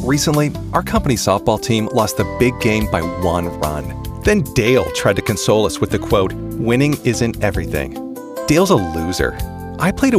Recently, our company softball team lost the big game by 1 run. Then Dale tried to console us with the quote, "Winning isn't everything." Dale's a loser. I played a